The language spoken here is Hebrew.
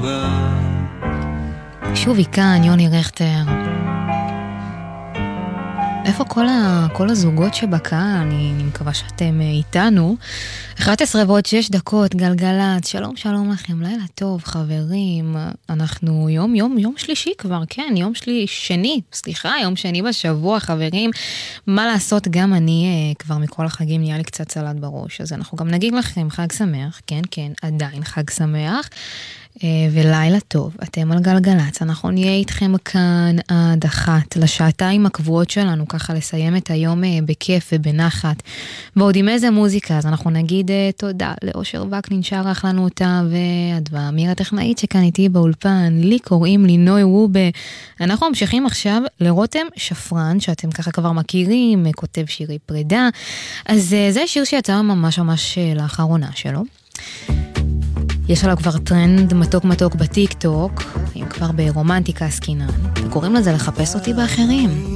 שוב כאן, יוני רכטר. איפה כל הזוגות שבקהל? אני מקווה שאתם איתנו. 11:06, גלגלת. שלום לכם, לילה טוב, חברים. אנחנו יום שלישי כבר, כן, יום שני בשבוע, חברים. מה לעשות, גם אני כבר מכל החגים נהיה לי קצת סלט בראש, אז אנחנו גם נגיד לכם חג שמח, כן, עדיין חג שמח. ולילה טוב, אתם על גלגלץ, אנחנו נהיה איתכם כאן עד 1 לשעתיים הקבועות שלנו, ככה לסיים את היום בכיף ובנחת, ועוד עם איזה מוזיקה, אז אנחנו נגיד תודה לאושר וקנין שערך לנו אותה, ואדווה אמיר הטכנאית שכאן איתי באולפן, לי קוראים לי נוי וובה. אנחנו ממשיכים עכשיו לרותם שפרן, שאתם ככה כבר מכירים, כותב שירי פרידה, אז זה שיר שיצא ממש לאחרונה שלו. יש עליו כבר טרנד מתוק בטיק טוק, אם כבר ברומנטיקה עסקינן, וקוראים לזה לחפש אותי באחרים.